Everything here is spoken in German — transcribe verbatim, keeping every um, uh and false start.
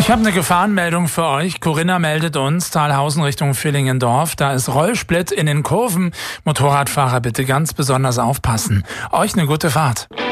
Ich habe eine Gefahrenmeldung für euch. Corinna meldet uns, Thalhausen Richtung Villingendorf. Da ist Rollsplit in den Kurven. Motorradfahrer bitte ganz besonders aufpassen. Euch eine gute Fahrt.